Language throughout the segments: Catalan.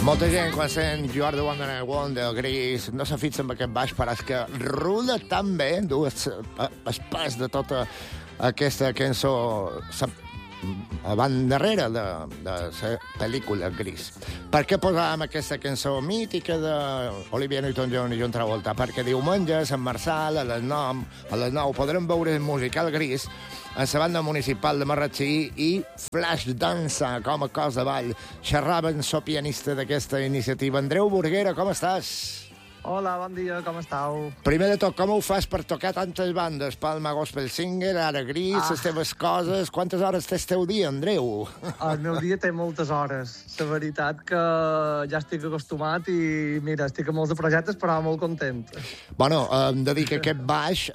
Molta gent, quan sent You Are the One that I Want, del Gris, no se fixa amb aquest baix, però és que rula tan bé, dues espais de tota aquesta cançó abans darrere de la pel·lícula Gris. Per què posàvem aquesta cançó mítica d'Olivia Newton-John i John Travolta? Perquè diumenge a Sant Marçal, a les 9 podrem veure el musical Gris a la banda municipal de Marratxí i Flash Dansa com a cos de ball. Xerrava en so pianista d'aquesta iniciativa. Andreu Burguera, com estàs? Hola, bon dia, com estàu? Primer de tot, com ho fas per tocar tantes bandes? Palma Gospel Singer, ara Gris, les teves coses... Quantes hores té el teu dia, Andreu? El meu dia té moltes hores. La veritat que ja estic acostumat i, mira, estic amb molts de projectes, però molt content. Bueno, hem de dir que aquest baix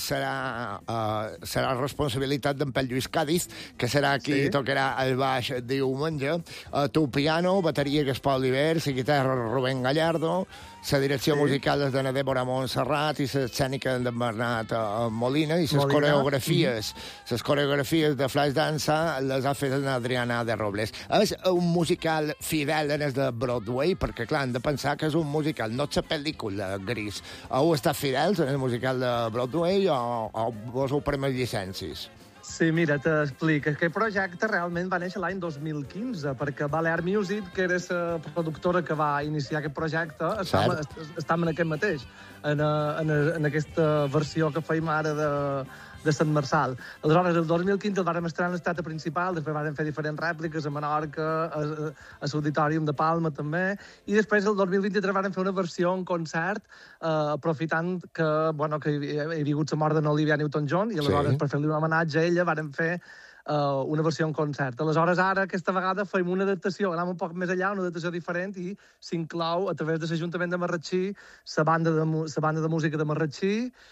serà responsabilitat d'en Pell Lluís Cádiz, que serà qui tocarà el baix diumenge. Tu piano, bateria Gaspar Oliver, la guitarra Rubén Gallardo, la direcció musical és de Débora Montserrat i l'escènica de Bernat Molina i les coreografies de Flash Dansa les ha fet Adriana de Robles. És un musical fidel en el de Broadway, perquè, clar, hem de pensar que és un musical, no és la pel·lícula Gris. Heu estat fidels en el musical de Broadway o vos heu permès llicències? Sí, mira, t'explic. Aquest projecte realment va néixer l'any 2015, perquè Balear Music, que era la productora que va iniciar aquest projecte, estàvem en aquest mateix, en aquesta versió que feim ara de Sant Marçal. Aleshores, el 2015 el vàrem estrenar en l'estat principal, després vàrem fer diferents rèpliques a Menorca, a l'Auditorium de Palma també, i després el 2023 vàrem fer una versió en concert, aprofitant que hi havia hagut la mort d'Olivia Newton-John, i aleshores per fer-li un homenatge a ella vàrem fer una versió en concert. Aleshores, ara, aquesta vegada, fem una adaptació, anem un poc més enllà, una adaptació diferent, i s'inclou a través de l'Ajuntament de Marratxí, la banda de música de Marratxí,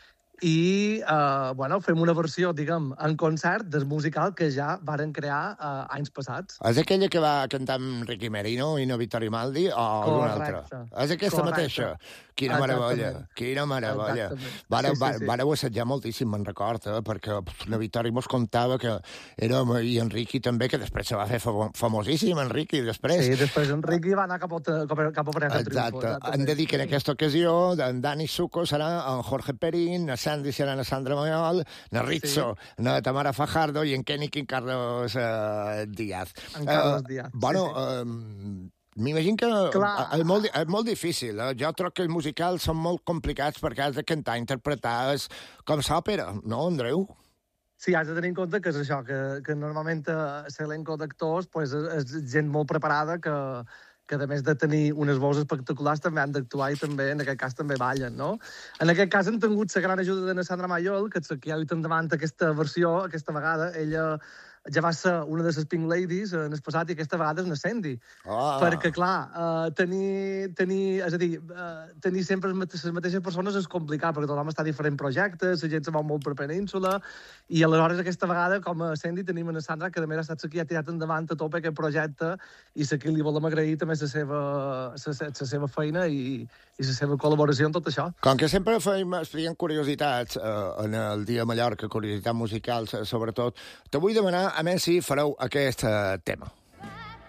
i fem una versió, diguem, en concert del musical que ja varen crear anys passats. És aquella que va cantar amb Ricky Merino i no Vittorio Maldi o una altra? És aquesta mateixa? Quina meravella, quina meravella. Vareu assetjar moltíssim, me'n record, perquè la Vittorio mos contava que era, i en Ricky també, que després se va fer famosíssim, en Ricky, després. Sí, després en Ricky va anar cap a Presa Triunfo. Exacte. Hem de dir que en aquesta ocasió en Dani Suco serà en Jorge Perín, a Sandy serà na Sandra Mayol, na Rizzo, na Tamara Fajardo i en Kenny Carlos Díaz. En Carlos Díaz. M'imagino que és molt difícil. Jo trobo que els musicals són molt complicats perquè has de cantar, interpretar, com s'òpera, no, Andreu? Sí, has de tenir en compte que és això, que normalment l'elenco d'actors és gent molt preparada que a més de tenir unes veus espectaculars també han d'actuar i també, en aquest cas, també ballen, no? En aquest cas hem tingut la gran ajuda de na Sandra Mayol, que ja he endavant aquesta versió, aquesta vegada. Ella ja va ser una de les Pink Ladies en el passat i aquesta vegada és una Sandy. Perquè, clar, tenir sempre les mateixes persones és complicat, perquè tothom està a diferents projectes, la gent se mou molt per península, i aleshores aquesta vegada, com a Sandy, tenim a Sandra, que també ha estat la que ha tirat endavant a tope aquest projecte, i la que li volem agrair també la seva feina i la seva col·laboració en tot això. Com que sempre feien curiositats en el Dia de Mallorca, curiositats musicals, sobretot, te vull demanar a més si fareu aquest tema.